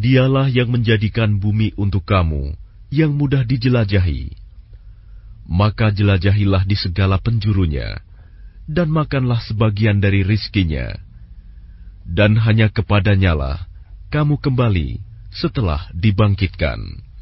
Dialah yang menjadikan bumi untuk kamu yang mudah dijelajahi. Maka jelajahilah di segala penjurunya, dan makanlah sebagian dari rizkinya. Dan hanya kepadanyalah kamu kembali setelah dibangkitkan.